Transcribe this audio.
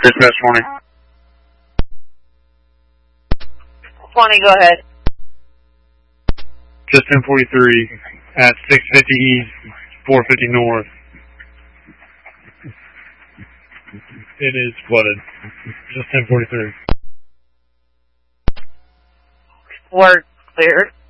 Dispatch 20. 20, go ahead. Just 1043 at 650 East, 450 North. It is flooded. Just 1043. We're cleared.